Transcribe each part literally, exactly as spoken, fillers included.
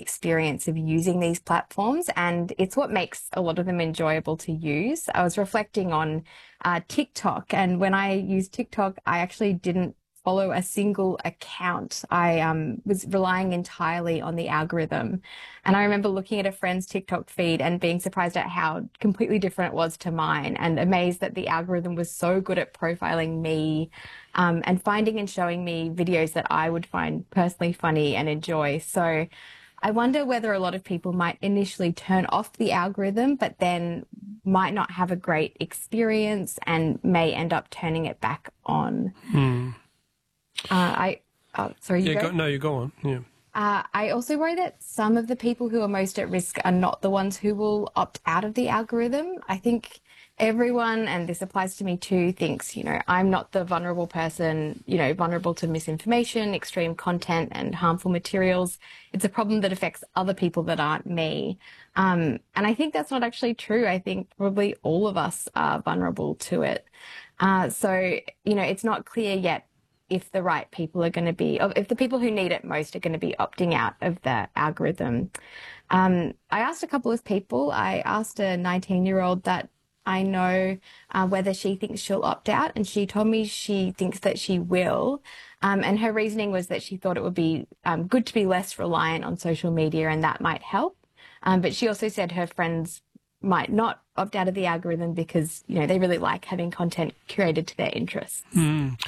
experience of using these platforms, and it's what makes a lot of them enjoyable to use. I was reflecting on uh, TikTok, and when I used TikTok, I actually didn't follow a single account. I um, was relying entirely on the algorithm. And I remember looking at a friend's TikTok feed and being surprised at how completely different it was to mine, and amazed that the algorithm was so good at profiling me um, and finding and showing me videos that I would find personally funny and enjoy. So I wonder whether a lot of people might initially turn off the algorithm, but then might not have a great experience and may end up turning it back on. Hmm. Uh, I, oh, sorry, you yeah, go? go? No, you go on, yeah. Uh, I also worry that some of the people who are most at risk are not the ones who will opt out of the algorithm. I think everyone, and this applies to me too, thinks, you know, I'm not the vulnerable person, you know, vulnerable to misinformation, extreme content and harmful materials. It's a problem that affects other people that aren't me. Um, and I think that's not actually true. I think probably all of us are vulnerable to it. Uh, so, you know, it's not clear yet if the right people are going to be, if the people who need it most are going to be opting out of the algorithm. Um, I asked a couple of people. I asked a nineteen-year-old that I know uh, whether she thinks she'll opt out, and she told me she thinks that she will. Um, and her reasoning was that she thought it would be um, good to be less reliant on social media, and that might help. Um, but she also said her friends might not opt out of the algorithm because, you know, they really like having content curated to their interests. Mm.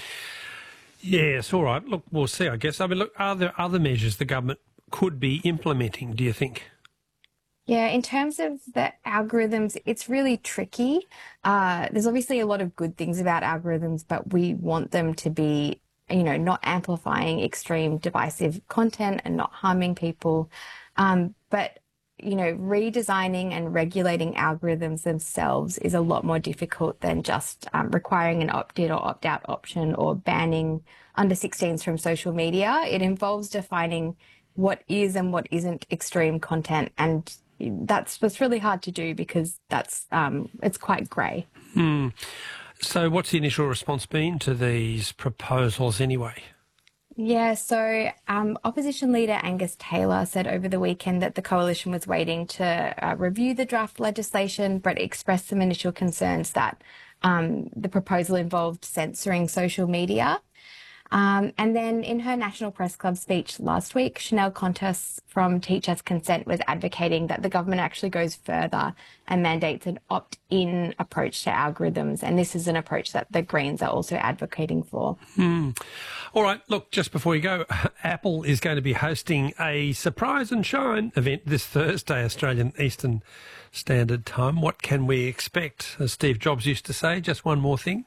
Yes, all right. Look, we'll see, I guess. I mean, look, are there other measures the government could be implementing, do you think? Yeah, in terms of the algorithms, it's really tricky. Uh, there's obviously a lot of good things about algorithms, but we want them to be, you know, not amplifying extreme divisive content and not harming people. Um, but you know, redesigning and regulating algorithms themselves is a lot more difficult than just um, requiring an opt-in or opt-out option or banning under sixteens from social media. It involves defining what is and what isn't extreme content, and that's that's really hard to do because that's um, it's quite grey. Hmm. So what's the initial response been to these proposals anyway? Yeah, so um, opposition leader Angus Taylor said over the weekend that the coalition was waiting to uh, review the draft legislation, but expressed some initial concerns that um, the proposal involved censoring social media. Um, and then in her National Press Club speech last week, Chanel Contas from Teachers Consent was advocating that the government actually goes further and mandates an opt-in approach to algorithms. And this is an approach that the Greens are also advocating for. Hmm. All right, look, just before you go, Apple is going to be hosting a Surprise and Shine event this Thursday, Australian Eastern Standard Time. What can we expect? As Steve Jobs used to say, just one more thing.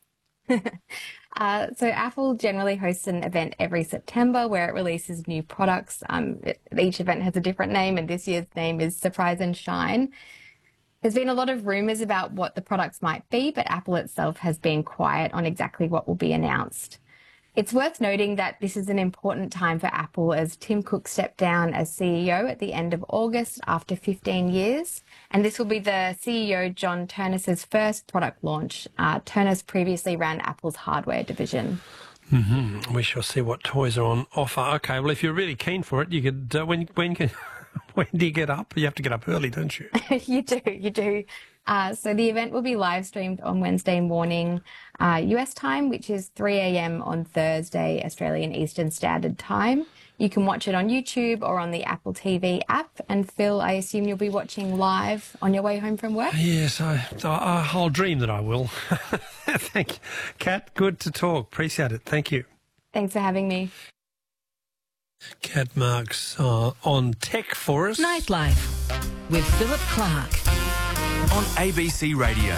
Uh, so Apple generally hosts an event every September where it releases new products. Um, it, each event has a different name, and this year's name is Surprise and Shine. There's been a lot of rumours about what the products might be, but Apple itself has been quiet on exactly what will be announced. It's worth noting that this is an important time for Apple as Tim Cook stepped down as C E O at the end of August after fifteen years. And this will be the C E O John Ternus's first product launch. Uh, Ternus previously ran Apple's hardware division. Mm-hmm. We shall see what toys are on offer. Okay, well, if you're really keen for it, you could, uh, when, when, can, when do you get up? You have to get up early, don't you? You do, you do. Uh, so the event will be live streamed on Wednesday morning uh, U S time, which is three a m on Thursday, Australian Eastern Standard Time. You can watch it on YouTube or on the Apple T V app. And Phil, I assume you'll be watching live on your way home from work? Yes, I, I, I'll dream that I will. Thank you. Kat, good to talk. Appreciate it. Thank you. Thanks for having me. Kat Marks uh, on tech for us. Nightlife with Philip Clark on A B C Radio.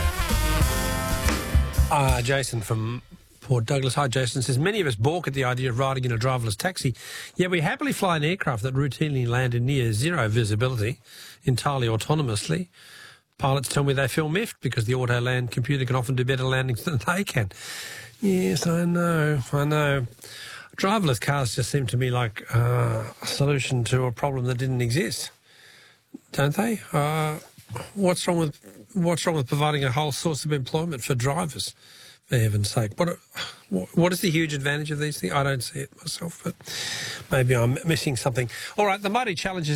Uh, Jason from Port Douglas. Hi, Jason. Says, many of us balk at the idea of riding in a driverless taxi, yet we happily fly an aircraft that routinely land in near zero visibility, entirely autonomously. Pilots tell me they feel miffed because the auto-land computer can often do better landings than they can. Yes, I know, I know. Driverless cars just seem to me like uh, a solution to a problem that didn't exist, don't they? Uh, what's wrong with what's wrong with providing a whole source of employment for drivers? For heaven's sake, what what is the huge advantage of these things? I don't see it myself, but maybe I'm missing something. All right, the Mighty Challenge is